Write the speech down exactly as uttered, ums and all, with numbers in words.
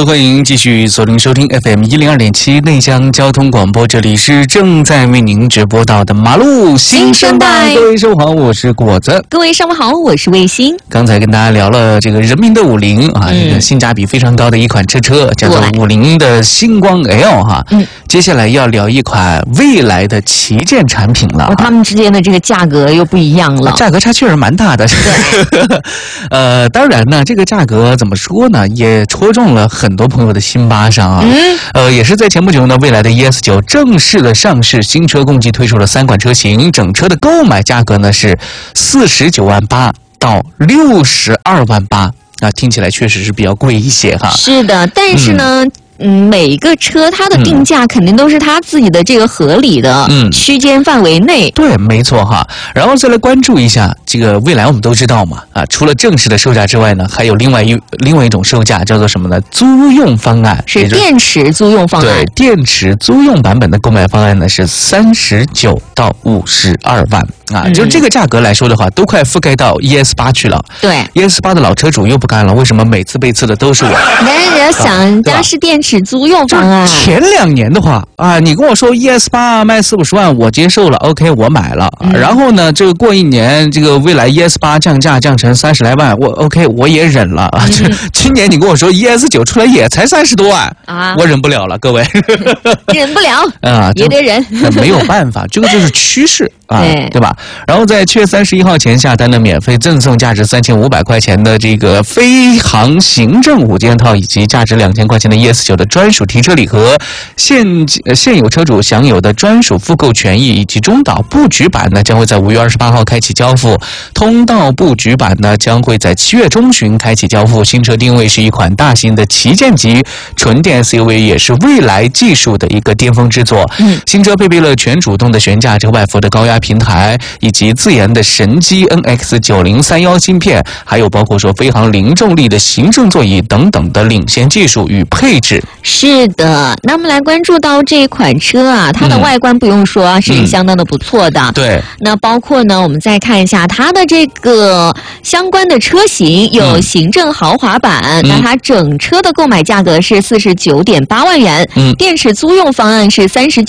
欢迎继续锁定收听 F M 一零二点七内江交通广播，这里是正在为您直播到的马路新生代。各位上午好，我是果子。 各位上午好，我是卫星。 刚才跟大家聊了这个人民的五菱啊， 嗯、 这个性价比非常高的一款车车，叫做五菱的星光 L 哈。嗯。接下来要聊一款未来的旗舰产品了。 他们之间的这个价格又不一样了， 价格差确实蛮大的。对。呃，当然呢，这个价格怎么说呢，也戳中了很多朋友的心巴上啊。嗯。呃，也是在前不久呢，未来的 E S 九正式的上市，新车共计推出了三款车型，整车的购买价格呢是四十九万八到六十二万八啊，听起来确实是比较贵一些哈。 是的，但是呢。嗯嗯，每一个车它的定价肯定都是它自己的这个合理的区间范围内。 嗯、对，没错哈。然后再来关注一下这个未来，我们都知道嘛啊，除了正式的售价之外呢，还有另外一另外一种售价叫做什么呢？租用方案， 是电池租用方案。 对，电池租用版本的购买方案呢是三十九到五十二万啊，嗯、就这个价格来说的话，都快覆盖到 E S 八去了。 对 ，E S 八的老车主又不干了，为什么每次被刺的都是我？ 但是人家想，人家是电池。租用方案。 前两年的话啊，你跟我说 E S 八卖四五十万，我接受了 ，OK， 我买了。嗯、然后呢，这个过一年，这个未来 E S 八降价降成三十来万，我 OK， 我也忍了。嗯、今年你跟我说 E S 九出来也才三十多万啊，我忍不了了，各位。 忍不了啊，也得忍。 没有办法，这个就是趋势啊， 对, 对吧？然后在七月三十一号前下单的免费赠送价值三千五百块钱的这个飞航行政五件套，以及价值两千块钱的 E S 九的专属提车礼盒，现现有车主享有的专属复购权益，以及中岛布局版呢，将会在五月二十八号开启交付；通道布局版呢，将会在七月中旬开启交付。新车定位是一款大型的旗舰级纯电 S U V， 也是未来技术的一个巅峰之作。嗯，新车配备了全主动的悬架，这个外辐的高压平台，以及自研的神机 N X 九零三一芯片，还有包括说飞航零重力的行政座椅等等的领先技术与配置。 是的，那么来关注到这款车啊，它的外观不用说、嗯、是相当的不错的。 对， 那包括呢，我们再看一下它的这个相关的车型，有行政豪华版，嗯、那它整车的购买价格是四十九点八万元，嗯，电池租用方案是三十